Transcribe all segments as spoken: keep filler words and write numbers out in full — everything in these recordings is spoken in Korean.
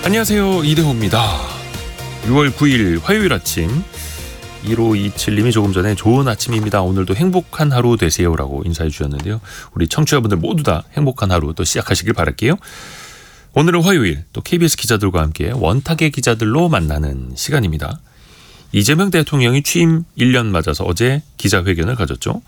안녕하세요, 이대호입니다. 유월 구일 화요일 아침, 일오이칠님이 조금 전에 좋은 아침입니다, 오늘도 행복한 하루 되세요라고 인사해 주셨는데요. 우리 청취자분들 모두 다 행복한 하루 또 시작하시길 바랄게요. 오늘은 화요일, 또 케이비에스 기자들과 함께 원탁의 기자들로 만나는 시간입니다. 이재명 대통령이 취임 일 년 맞아서 어제 기자회견을 가졌죠.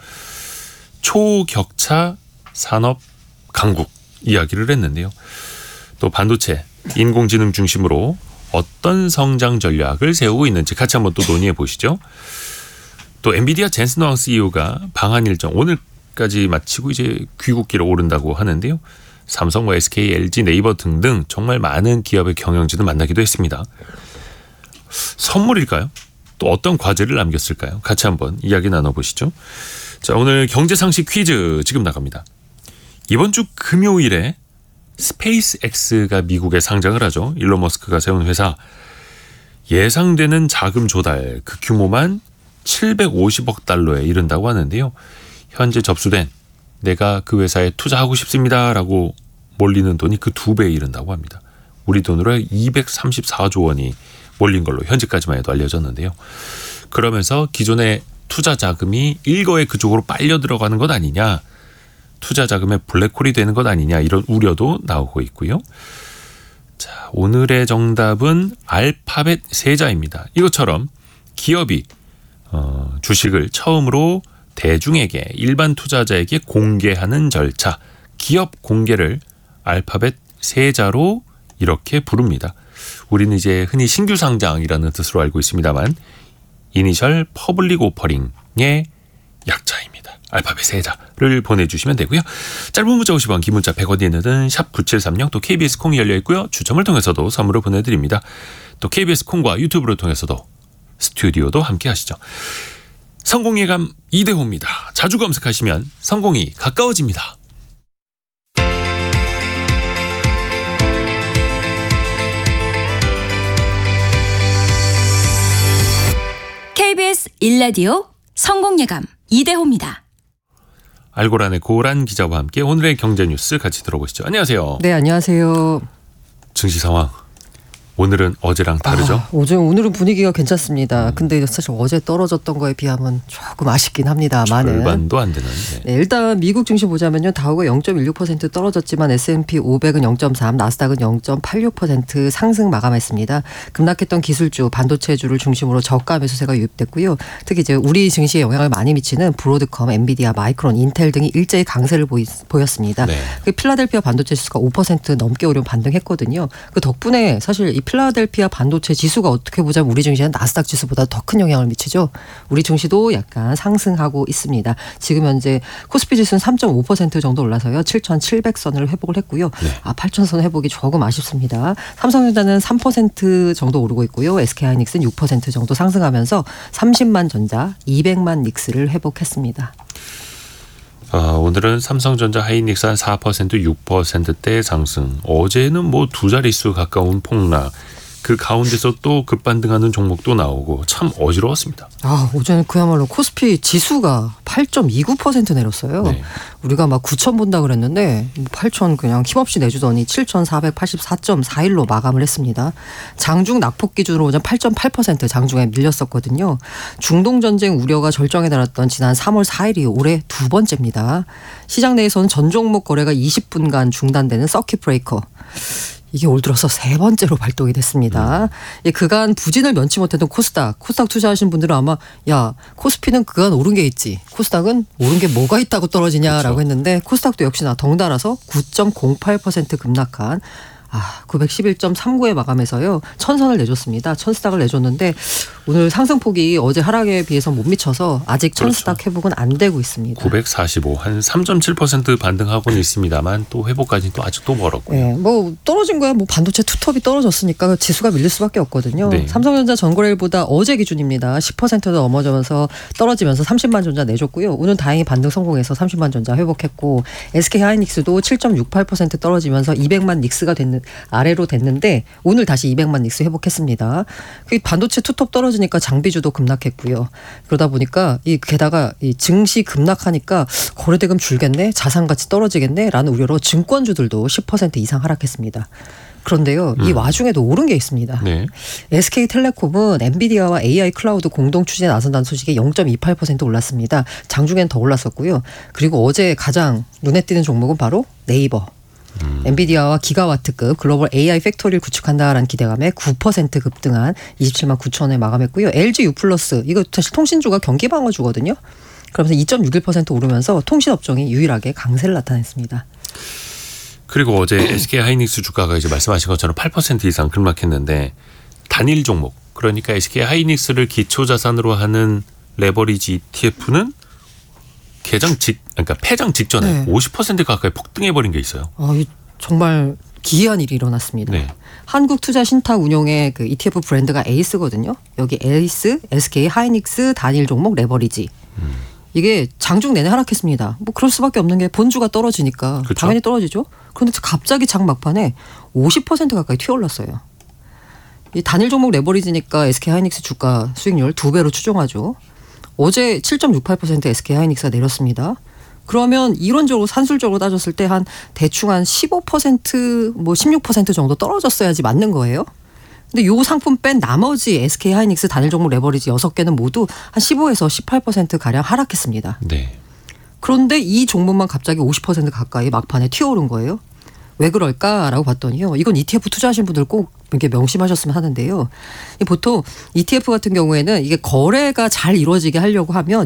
초격차 산업 강국 이야기를 했는데요. 또 반도체, 인공지능 중심으로 어떤 성장 전략을 세우고 있는지 같이 한번 또 논의해 보시죠. 또 엔비디아 젠슨 왕 씨이오가 방한 일정 오늘까지 마치고 이제 귀국길에 오른다고 하는데요. 삼성과 에스케이, 엘지, 네이버 등등 정말 많은 기업의 경영진을 만나기도 했습니다. 선물일까요? 또 어떤 과제를 남겼을까요? 같이 한번 이야기 나눠보시죠. 자, 오늘 경제상식 퀴즈 지금 나갑니다. 이번 주 금요일에 스페이스X가 미국에 상장을 하죠. 일론 머스크가 세운 회사. 예상되는 자금 조달 그 규모만 칠백오십억 달러에 이른다고 하는데요. 현재 접수된 내가 그 회사에 투자하고 싶습니다라고 몰리는 돈이 그 두 배에 이른다고 합니다. 우리 돈으로 이백삼십사조 원이 몰린 걸로 현재까지만 해도 알려졌는데요. 그러면서 기존의 투자 자금이 일거에 그쪽으로 빨려 들어가는 것 아니냐, 투자 자금의 블랙홀이 되는 것 아니냐, 이런 우려도 나오고 있고요. 자, 오늘의 정답은 알파벳 세자입니다. 이것처럼 기업이 어, 주식을 처음으로 대중에게, 일반 투자자에게 공개하는 절차, 기업 공개를 알파벳 세자로 이렇게 부릅니다. 우리는 이제 흔히 신규 상장이라는 뜻으로 알고 있습니다만 이니셜 퍼블릭 오퍼링의 약자입니다. 알파벳 세자를 보내주시면 되고요. 짧은 문자 오십 원, 긴 문자 백 원이 드는 샵 구칠삼공, 또 케이비에스 콩이 열려 있고요. 추첨을 통해서도 선물을 보내드립니다. 또 케이비에스 콩과 유튜브를 통해서도 스튜디오도 함께 하시죠. 성공예감 이대호입니다. 자주 검색하시면 성공이 가까워집니다. 케이비에스 일 라디오 성공예감 이대호입니다. 알고란의 고란 기자와 함께 오늘의 경제뉴스 같이 들어보시죠. 안녕하세요. 네, 안녕하세요. 증시 상황, 오늘은 어제랑 다르죠? 아, 요즘 오늘은 분위기가 괜찮습니다. 음. 근데 사실 어제 떨어졌던 거에 비하면 조금 아쉽긴 합니다만은. 절반도 안 되는. 네. 네, 일단 미국 증시 보자면요. 다우가 영 점 일육 퍼센트 떨어졌지만 에스 앤 피 오백은 영 점 삼, 나스닥은 영 점 팔육 퍼센트 상승 마감했습니다. 급락했던 기술주, 반도체주를 중심으로 저가 매수세가 유입됐고요. 특히 이제 우리 증시에 영향을 많이 미치는 브로드컴, 엔비디아, 마이크론, 인텔 등이 일제히 강세를 보이, 보였습니다. 네. 그 필라델피아 반도체 지수가 오 퍼센트 넘게 오르면 반등했거든요. 그 덕분에 사실 이 필라델피아 반도체 지수가 어떻게 보자면 우리 증시는 나스닥 지수보다 더 큰 영향을 미치죠. 우리 증시도 약간 상승하고 있습니다. 지금 현재 코스피 지수는 삼 점 오 퍼센트 정도 올라서요. 칠천칠백 선을 회복을 했고요. 네. 아, 팔천 선 회복이 조금 아쉽습니다. 삼성전자는 삼 퍼센트 정도 오르고 있고요. 에스케이하이닉스는 육 퍼센트 정도 상승하면서 삼십만 전자, 이백만 닉스를 회복했습니다. 아, 오늘은 삼성전자, 하이닉스 한 사 퍼센트, 육 퍼센트대 상승. 어제는 뭐 두 자릿수 가까운 폭락. 그 가운데서 또 급반등하는 종목도 나오고 참 어지러웠습니다. 아, 어제는 그야말로 코스피 지수가 팔 점 이구 퍼센트 내렸어요. 네. 우리가 막 구천 본다 그랬는데 팔천 그냥 힘없이 내주더니 칠천사백팔십사 점 사일로 마감을 했습니다. 장중 낙폭 기준으로 오전 팔 점 팔 퍼센트 장중에 밀렸었거든요. 중동전쟁 우려가 절정에 달했던 지난 삼월 사일이 올해 두 번째입니다. 시장 내에서는 전 종목 거래가 이십 분간 중단되는 서킷 브레이커. 이게 올 들어서 세 번째로 발동이 됐습니다. 음. 예, 그간 부진을 면치 못했던 코스닥. 코스닥 투자하신 분들은 아마 야 코스피는 그간 오른 게 있지, 코스닥은 오른 게 뭐가 있다고 떨어지냐라고 그렇죠. 했는데 코스닥도 역시나 덩달아서 구 점 공팔 퍼센트 급락한 아, 구백십일 점 삼구에 마감해서요. 천선을 내줬습니다. 천스닥을 내줬는데 오늘 상승폭이 어제 하락에 비해서 못 미쳐서 아직 천스닥 그렇죠. 회복은 안 되고 있습니다. 구백사십오, 한 삼 점 칠 퍼센트 반등하고는 있습니다만 또 회복까지는 또 아직도 멀었고요. 네, 뭐 떨어진 거야. 뭐 반도체 투톱이 떨어졌으니까 지수가 밀릴 수밖에 없거든요. 네. 삼성전자 전거래일보다 어제 기준입니다. 십 퍼센트 넘어져서 떨어지면서 삼십만 전자 내줬고요. 오늘 다행히 반등 성공해서 삼십만 전자 회복했고 에스케이하이닉스도 칠 점 육팔 퍼센트 떨어지면서 이백만 닉스가 됐는데 됐는 아래로 됐는데 오늘 다시 이백만 닉스 회복했습니다. 그 반도체 투톱 떨어지니까 장비주도 급락했고요. 그러다 보니까 이 게다가 이 증시 급락하니까 거래대금 줄겠네, 자산 가치 떨어지겠네라는 우려로 증권주들도 십 퍼센트 이상 하락했습니다. 그런데요, 이 음. 와중에도 오른 게 있습니다. 네. 에스케이텔레콤은 엔비디아와 에이아이 클라우드 공동 추진에 나선다는 소식에 영 점 이팔 퍼센트 올랐습니다. 장중엔 더 올랐었고요. 그리고 어제 가장 눈에 띄는 종목은 바로 네이버. 음. 엔비디아와 기가와트급 글로벌 에이아이 팩토리를 구축한다라는 기대감에 구 퍼센트 급등한 이십칠만 구천에 마감했고요. 엘지 유플러스, 이거 사실 통신주가 경기 방어주거든요. 그러면서 이 점 육일 퍼센트 오르면서 통신업종이 유일하게 강세를 나타냈습니다. 그리고 어제 에스케이 하이닉스 주가가 이제 말씀하신 것처럼 팔 퍼센트 이상 급락했는데 단일 종목, 그러니까 에스케이 하이닉스를 기초 자산으로 하는 레버리지 이티에프는 개장 직 그러니까 폐장 직전에 네. 오십 퍼센트 가까이 폭등해 버린 게 있어요. 어, 이 정말 기이한 일이 일어났습니다. 네. 한국투자신탁운용의 그 이티에프 브랜드가 에이스거든요. 여기 에이스, 에스케이 하이닉스 단일 종목 레버리지. 음. 이게 장중 내내 하락했습니다. 뭐 그럴 수밖에 없는 게 본주가 떨어지니까 그쵸? 당연히 떨어지죠. 그런데 갑자기 장 막판에 오십 퍼센트 가까이 튀어올랐어요. 이 단일 종목 레버리지니까 에스케이 하이닉스 주가 수익률 두 배로 추정하죠. 어제 칠 점 육팔 퍼센트 에스케이 하이닉스가 내렸습니다. 그러면 이론적으로 산술적으로 따졌을 때 한 대충 한 십오 퍼센트 뭐 십육 퍼센트 정도 떨어졌어야지 맞는 거예요. 근데 요 상품 뺀 나머지 에스케이 하이닉스 단일 종목 레버리지 여섯 개는 모두 한 십오에서 십팔 퍼센트 가량 하락했습니다. 네. 그런데 이 종목만 갑자기 오십 퍼센트 가까이 막판에 튀어오른 거예요. 왜 그럴까라고 봤더니요. 이건 이티에프 투자하신 분들 꼭 이렇게 명심하셨으면 하는데요. 보통 이티에프 같은 경우에는 이게 거래가 잘 이루어지게 하려고 하면